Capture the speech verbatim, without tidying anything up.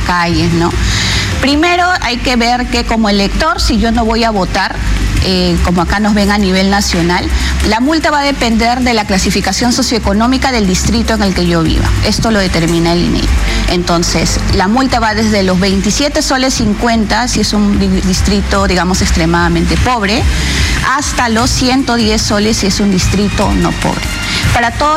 calles, ¿no? Primero hay que ver que como elector, si yo no voy a votar, eh, como acá nos ven a nivel nacional, la multa va a depender de la clasificación socioeconómica del distrito en el que yo viva. Esto lo determina el I N E I. Entonces, la multa va desde los veintisiete soles cincuenta, si es un distrito, digamos, extremadamente pobre, hasta los ciento diez soles si es un distrito no pobre. Para todo